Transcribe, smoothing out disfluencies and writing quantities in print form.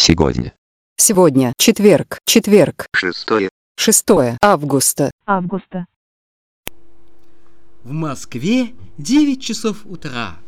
Сегодня. Сегодня четверг. 6 августа. В Москве 9 часов утра.